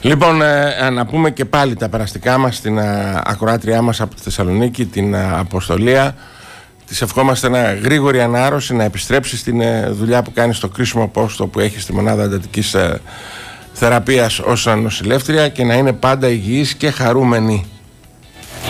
Λοιπόν, να πούμε και πάλι τα περαστικά μας στην ακροάτριά μας από τη Θεσσαλονίκη, την Αποστολία. Της ευχόμαστε γρήγορη ανάρρωση, να επιστρέψει στην δουλειά που κάνει, στο κρίσιμο πόστο που έχει στη μονάδα εντατικής θεραπείας ως νοσηλεύτρια, και να είναι πάντα υγιής και χαρούμενη.